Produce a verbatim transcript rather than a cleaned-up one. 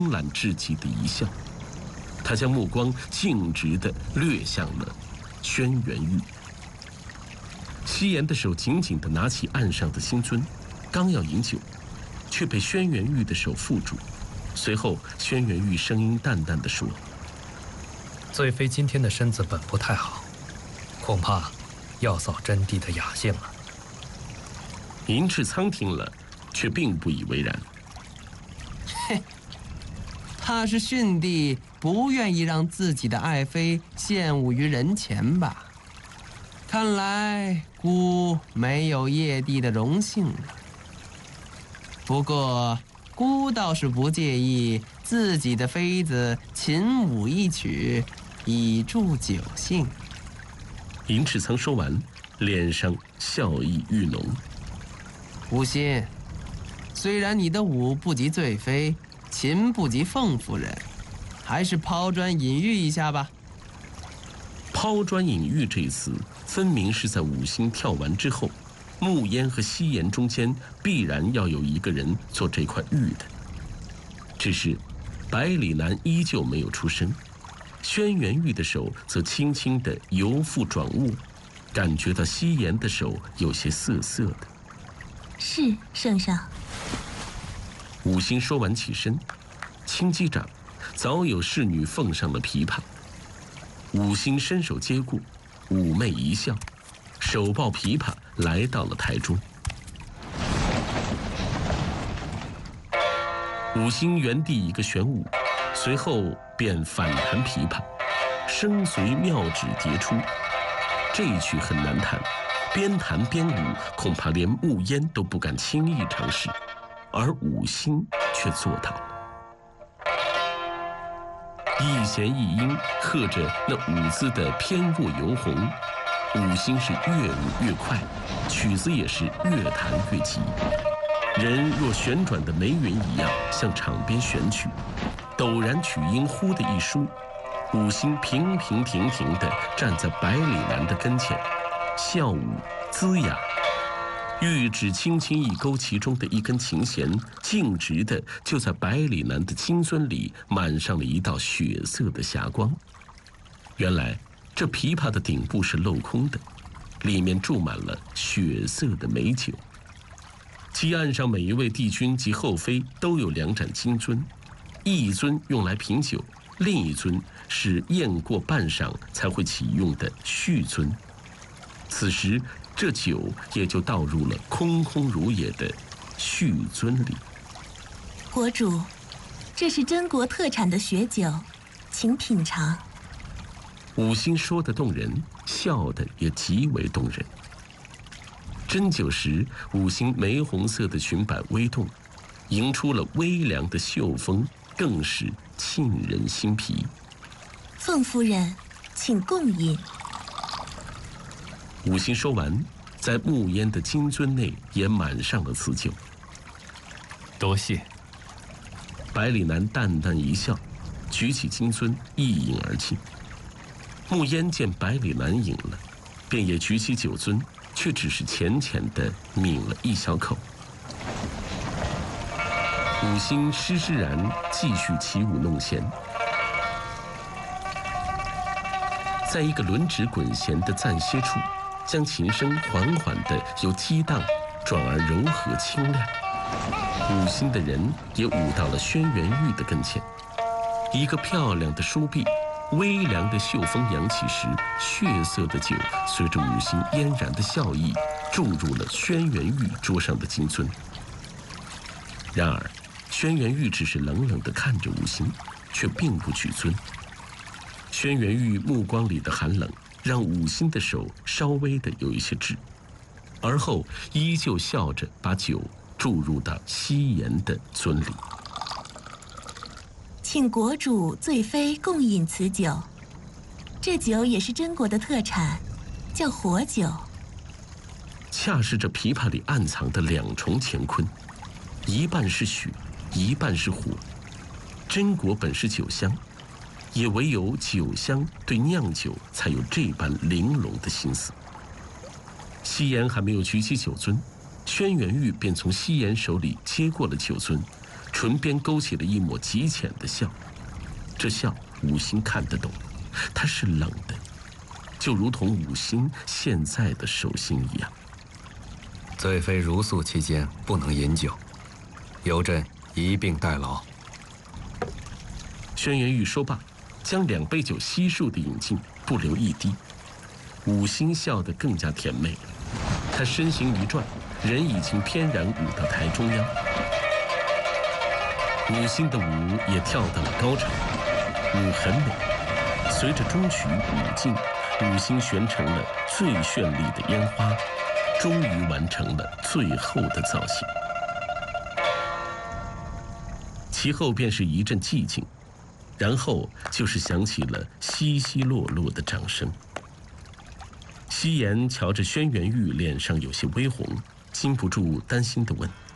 懒至极的一笑，他将目光径直地掠向了轩辕玉。西颜的手紧紧地拿起岸上的金樽，刚要饮酒，却被轩辕玉的手缚住。随后，轩辕玉声音淡淡地说：“ 醉妃今天的身子本不太好，恐怕要扫真谛的雅兴了。” 银翅苍听了，却并不以为然。 嘿，怕是训帝不愿意让自己的爱妃献舞于人前吧？看来孤没有叶帝的荣幸了。不过孤倒是不介意自己的妃子琴舞一曲，以助酒兴。 银翅苍说完，脸上笑意愈浓。 无心，虽然你的舞不及醉妃，琴不及凤夫人，还是抛砖引玉一下吧。 抛砖引玉这一词，分明是在五星跳完之后，慕烟和西颜中间必然要有一个人做这块玉的。只是百里南依旧没有出声，轩辕玉的手则轻轻地由负转握，感觉到西颜的手有些涩涩的。 是，圣上。 五星说完起身，轻击掌，早有侍女奉上了琵琶。五星伸手接过，妩媚一笑，手抱琵琶来到了台中。五星原地一个旋舞，随后便反弹琵琶，声随妙指迭出。这一曲很难弹，边弹边舞，恐怕连慕烟都不敢轻易尝试，而五星却做到了。一弦一音和着那舞姿的翩若游红，五星是越舞越快，曲子也是越弹越急，人若旋转的眉云一样向场边旋去。陡然曲音忽的一舒，五星平平停停地站在百里南的跟前，笑舞滋雅，玉指轻轻一勾其中的一根琴弦，径直的就在百里南的金樽里满上了一道血色的霞光。原来这琵琶的顶部是镂空的，里面注满了血色的美酒。基岸上每一位帝君及后妃都有两盏金樽，一尊用来品酒，另一尊是宴过半晌才会启用的续樽。此时这酒也就倒入了空空如也的续樽里。 国主，这是真国特产的血酒，请品尝。 五星说得动人，笑得也极为动人。斟酒时，五星玫红色的裙摆微动，迎出了微凉的秀风，更是沁人心脾。 凤夫人，请共饮。 五星说完，在慕烟的金樽内也满上了此酒。 多谢。 百里南淡淡一笑，举起金樽一饮而尽。慕烟见百里南饮了，便也举起酒樽，却只是浅浅地抿了一小口。五星施施然继续起舞弄弦，在一个轮指滚弦的暂歇处，将琴声缓缓地由激荡转而柔和清亮。五星的人也舞到了轩辕玉的跟前，一个漂亮的梳篦，微凉的秀风扬起时，血色的酒随着五星嫣然的笑意注入了轩辕玉桌上的金樽。然而轩辕玉只是冷冷地看着五星，却并不举樽。轩辕玉目光里的寒冷让五星的手稍微的有一些滞，而后依旧笑着把酒注入到西颜的樽里。 请国主、醉妃共饮此酒。这酒也是真国的特产，叫火酒。 恰是这琵琶里暗藏的两重乾坤，一半是血，一半是火。真国本是酒香，也唯有酒香对酿酒才有这般玲珑的心思。西颜还没有举起酒樽，轩辕玉便从西颜手里接过了酒樽， 唇边勾起了一抹极浅的笑。这笑武星看得懂，它是冷的，就如同武星现在的手心一样。 醉妃如宿期间不能饮酒，由朕一并代劳。 轩辕玉说罢，将两杯酒悉数地饮尽，不留一滴。武星笑得更加甜美了，他身形一转，人已经翩然舞到台中央。武星的舞也跳到了高潮，舞很美。随着中曲舞尽，武星旋成了最绚丽的烟花，终于完成了最后的造型。其后便是一阵寂静，然后就是响起了稀稀落落的掌声。夕颜瞧着轩辕玉脸上有些微红，禁不住担心地问：“